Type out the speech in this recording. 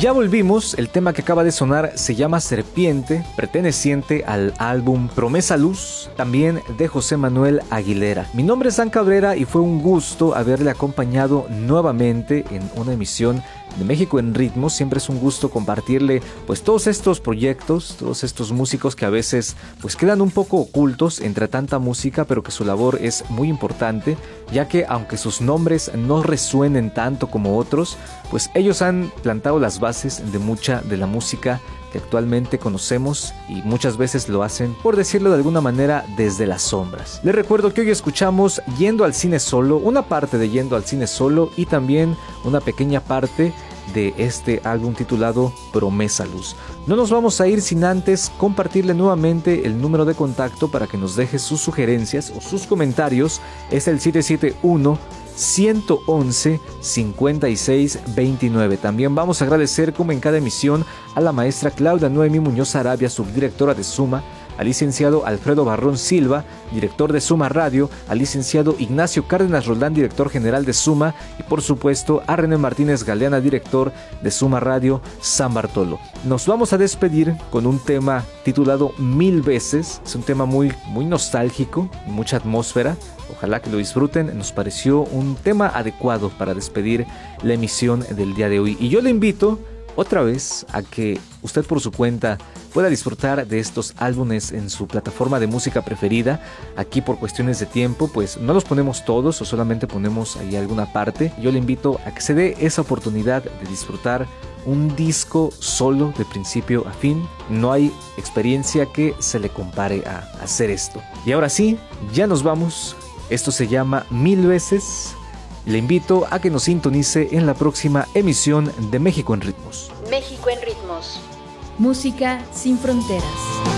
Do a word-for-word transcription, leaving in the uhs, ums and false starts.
Ya volvimos, el tema que acaba de sonar se llama Serpiente, perteneciente al álbum Promesa Luz, también de José Manuel Aguilera. Mi nombre es Dan Cabrera y fue un gusto haberle acompañado nuevamente en una emisión de México en Ritmos. Siempre es un gusto compartirle pues todos estos proyectos, todos estos músicos que a veces pues quedan un poco ocultos entre tanta música, pero que su labor es muy importante, ya que aunque sus nombres no resuenen tanto como otros, pues ellos han plantado las bases de mucha de la música que actualmente conocemos y muchas veces lo hacen, por decirlo de alguna manera, desde las sombras. Les recuerdo que hoy escuchamos Yendo al Cine Solo, una parte de Yendo al Cine Solo y también una pequeña parte de este álbum titulado Promesa Luz. No nos vamos a ir sin antes compartirle nuevamente el número de contacto para que nos deje sus sugerencias o sus comentarios. Es el siete siete uno, uno uno uno, cinco seis dos nueve. También vamos a agradecer, como en cada emisión, a la maestra Claudia Noemi Muñoz Arabia, subdirectora de Suma, al licenciado Alfredo Barrón Silva, director de Suma Radio, al licenciado Ignacio Cárdenas Roldán, director general de Suma, y por supuesto a René Martínez Galeana, director de Suma Radio San Bartolo. Nos vamos a despedir con un tema titulado Mil Veces. Es un tema muy, muy nostálgico, mucha atmósfera. Ojalá que lo disfruten. Nos pareció un tema adecuado para despedir la emisión del día de hoy. Y yo le invito otra vez a que usted por su cuenta pueda disfrutar de estos álbumes en su plataforma de música preferida. Aquí por cuestiones de tiempo pues no los ponemos todos o solamente ponemos ahí alguna parte. Yo le invito a que se dé esa oportunidad de disfrutar un disco solo de principio a fin. No hay experiencia que se le compare a hacer esto. Y ahora sí, ya nos vamos. Esto se llama Mil Veces. Le invito a que nos sintonice en la próxima emisión de México en Ritmos. México en Ritmos. Música sin fronteras.